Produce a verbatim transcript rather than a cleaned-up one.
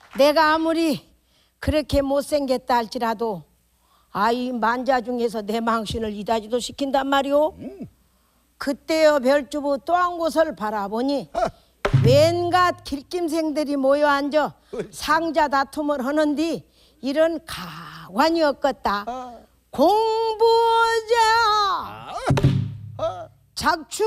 내가 아무리 그렇게 못생겼다 할지라도 아이 만자 중에서 내 망신을 이다지도 시킨단 말이오. 음. 그때여 별주부 또 한 곳을 바라보니 웬갓 길김생들이 모여 앉아 상자 다툼을 하는디 이런 가관이 없겠다. 공부자 작충